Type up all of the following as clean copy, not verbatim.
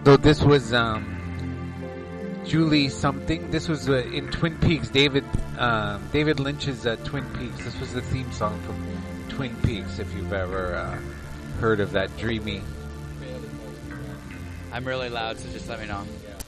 though this was Julie something. This was in Twin Peaks. David Lynch's Twin Peaks. This was the theme song from Twin Peaks. If you've ever heard of that dreamy. I'm really loud, so just let me know.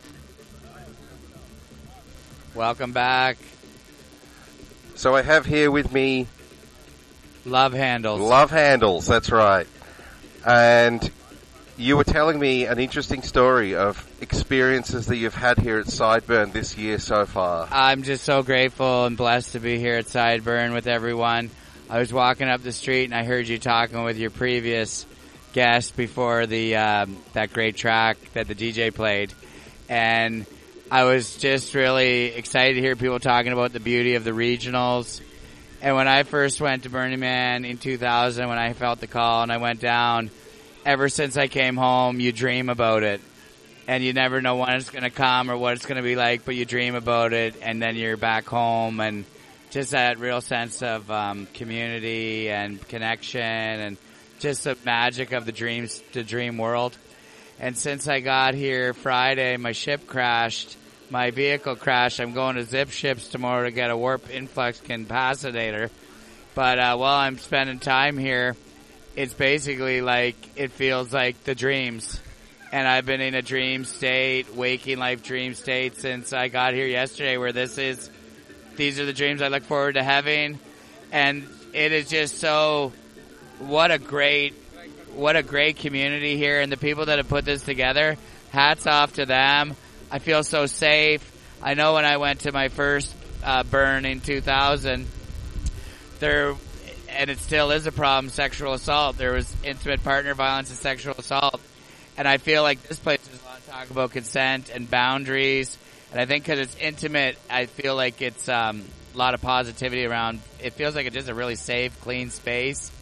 Welcome back. So I have here with me Love Handles. Love Handles, that's right. And you were telling me an interesting story of experiences that you've had here at Sideburn this year so far. I'm just so grateful and blessed to be here at Sideburn with everyone. I was walking up the street and I heard you talking with your previous guest before the that great track that the DJ played. And I was just really excited to hear people talking about the beauty of the regionals. And when I first went to Burning Man in 2000, when I felt the call and I went down, ever since I came home, you dream about it. And you never know when it's going to come or what it's going to be like, but you dream about it, and then you're back home. And just that real sense of community and connection and just the magic of the dream world. And since I got here Friday, my ship crashed. My vehicle crashed. I'm going to Zip Ships tomorrow to get a warp influx capacitor. But while I'm spending time here, it's basically like it feels like the dreams. And I've been in a dream state, waking life dream state since I got here yesterday, where these are the dreams I look forward to having. And it is just so, what a great community here, and the people that have put this together, hats off to them. I feel so safe. I know when I went to my first burn in 2000, and it still is a problem, sexual assault. There was intimate partner violence and sexual assault. And I feel like this place, there's a lot of talk about consent and boundaries. And I think because it's intimate, I feel like it's a lot of positivity around. It feels like it's just a really safe, clean space.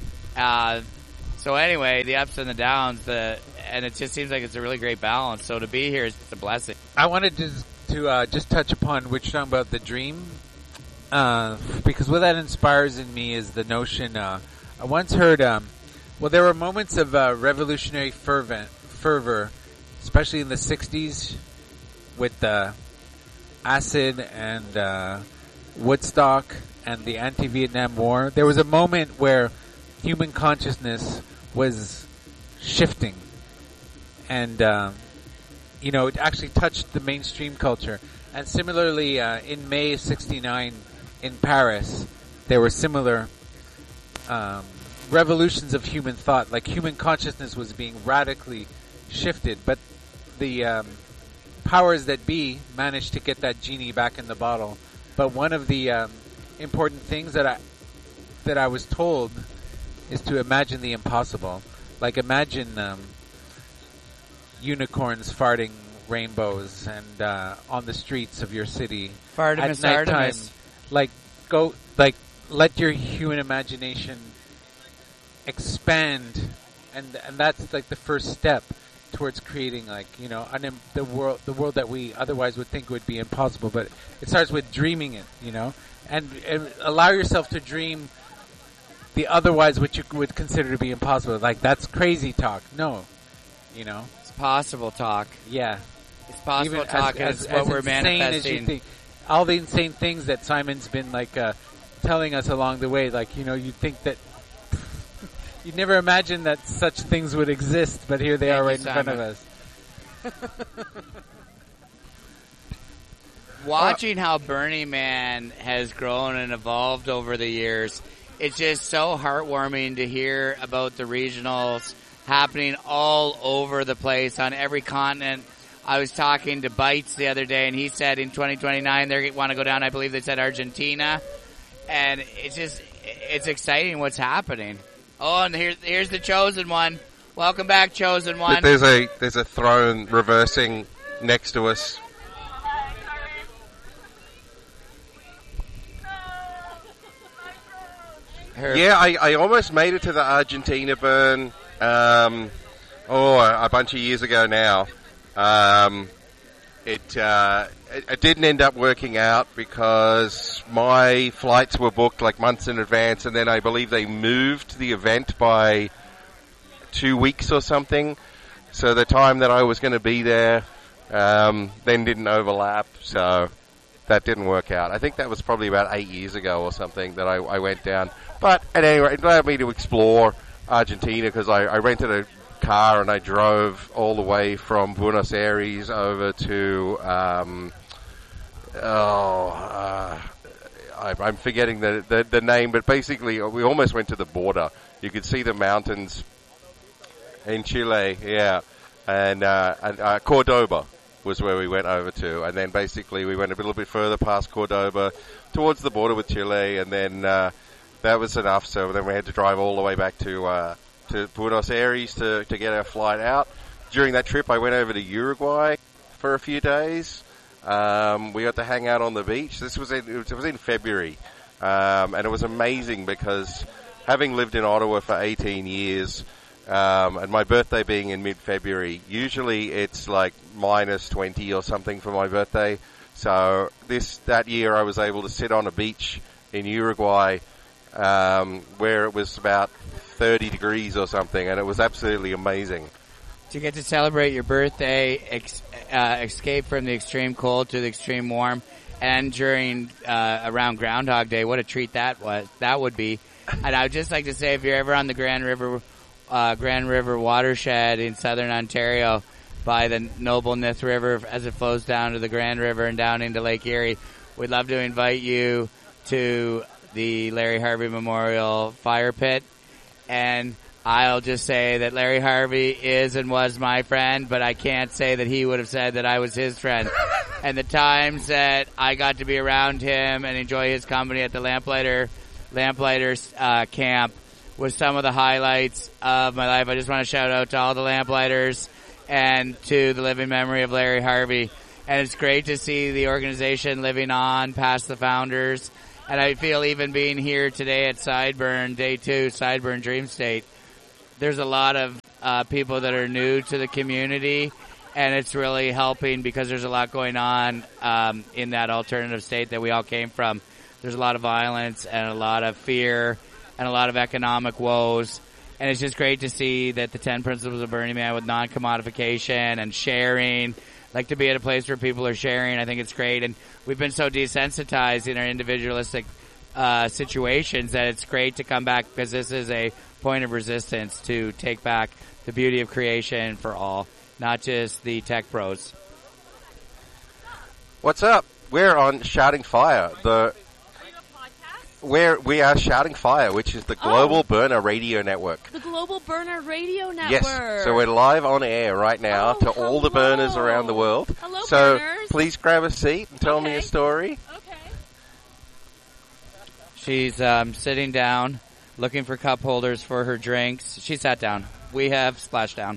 So anyway, the ups and the downs, and it just seems like it's a really great balance. So to be here is just a blessing. I wanted to just touch upon what you're talking about, the dream, because what that inspires in me is the notion. I once heard, there were moments of revolutionary fervor, especially in the '60s, with acid and Woodstock and the anti-Vietnam War. There was a moment where human consciousness was shifting, and it actually touched the mainstream culture. And similarly, in May of '69 in Paris, there were similar revolutions of human thought. Like, human consciousness was being radically shifted, but the powers that be managed to get that genie back in the bottle. But one of the important things that I was told is to imagine the impossible. Like, imagine unicorns farting rainbows and on the streets of your city Fartimus at nighttime. Artemis. Let your human imagination expand, and that's like the first step towards creating, the world that we otherwise would think would be impossible. But it starts with dreaming it, and allow yourself to dream the otherwise which you would consider to be impossible. Like, that's crazy talk. No, It's possible talk. Yeah. It's possible Even talk, and it's what we're manifesting. All the insane things that Simon's been telling us along the way, you think that you'd never imagine that such things would exist, but here they are right in front of us. Watching how Burning Man has grown and evolved over the years, it's just so heartwarming to hear about the regionals happening all over the place on every continent. I was talking to Bites the other day, and he said in 2029 they want to go down, I believe they said Argentina. And it's exciting what's happening. Oh, and here's the Chosen One. Welcome back, Chosen One. There's a throne reversing next to us. Yeah, I almost made it to the Argentina burn a bunch of years ago now. It didn't end up working out because my flights were booked like months in advance, and then I believe they moved the event by 2 weeks or something. So the time that I was going to be there then didn't overlap, so that didn't work out. I think that was probably about 8 years ago or something that I went down. But at any rate, it allowed me to explore Argentina because I rented a car and I drove all the way from Buenos Aires over to I'm forgetting the name, but basically we almost went to the border. You could see the mountains in Chile, yeah, and Cordoba was where we went over to, and then basically we went a little bit further past Cordoba towards the border with Chile, and then that was enough. So then we had to drive all the way back to Buenos Aires to get our flight out. During that trip, I went over to Uruguay for a few days. We got to hang out on the beach. It was in February, and it was amazing because having lived in Ottawa for 18 years, and my birthday being in mid-February, usually it's like minus 20 or something for my birthday. So that year I was able to sit on a beach in Uruguay, where it was about 30 degrees or something, and it was absolutely amazing. To get to celebrate your birthday, escape from the extreme cold to the extreme warm, and during around Groundhog Day, what a treat that would be. And I would just like to say, if you're ever on the Grand River watershed in southern Ontario by the Noble Nith River as it flows down to the Grand River and down into Lake Erie, we'd love to invite you to the Larry Harvey Memorial Fire Pit. And I'll just say that Larry Harvey is and was my friend, but I can't say that he would have said that I was his friend. And the times that I got to be around him and enjoy his company at the Lamplighters camp was some of the highlights of my life. I just want to shout out to all the Lamplighters and to the living memory of Larry Harvey. And it's great to see the organization living on past the founders. And I feel even being here today at Sideburn, Day 2, Sideburn Dream State, there's a lot of people that are new to the community, and it's really helping because there's a lot going on in that alternative state that we all came from. There's a lot of violence and a lot of fear and a lot of economic woes. And it's just great to see that the 10 principles of Burning Man with non-commodification and sharing, like to be at a place where people are sharing, I think it's great. And we've been so desensitized in our individualistic situations that it's great to come back because this is a point of resistance to take back the beauty of creation for all, not just the tech bros. What's up? We're on Shouting Fire, where we are Shouting Fire, which is the Global Burner Radio Network. The Global Burner Radio Network. Yes, so we're live on air right now to all the burners around the world. Hello, so burners. Please grab a seat and tell me a story. Okay. She's sitting down, looking for cup holders for her drinks. She sat down. We have splashdown.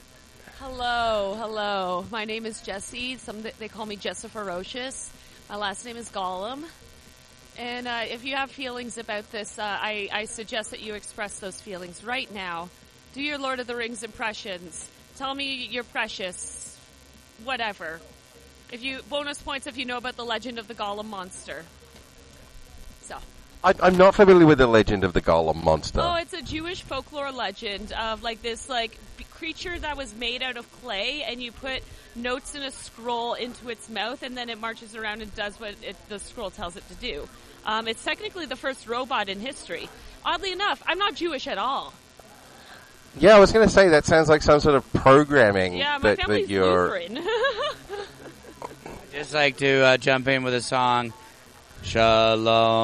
Hello. My name is Jessie. They call me Jessa Ferocious. My last name is Gollum. And if you have feelings about this, I suggest that you express those feelings right now. Do your Lord of the Rings impressions. Tell me you're precious. Whatever. Bonus points if you know about the legend of the Gollum monster. So. I'm not familiar with the legend of the Gollum monster. Oh, it's a Jewish folklore legend of this creature that was made out of clay, and you put notes in a scroll into its mouth, and then it marches around and does what the scroll tells it to do. It's technically the first robot in history. Oddly enough, I'm not Jewish at all. Yeah, I was going to say that sounds like some sort of programming. Yeah, my family's Lutheran. I'd just like to jump in with a song. Shalom.